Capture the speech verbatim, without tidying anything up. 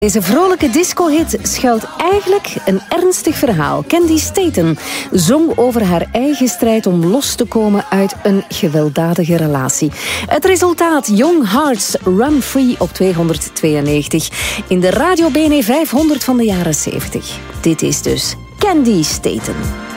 Deze vrolijke disco-hit schuilt eigenlijk een ernstig verhaal. Candy Staten zong over haar eigen strijd om los te komen uit een gewelddadige relatie. Het resultaat: Young Hearts Run Free op tweehonderdtweeënnegentig in de Radio B N E vijfhonderd van de jaren zeventig. Dit is dus Candy Staten.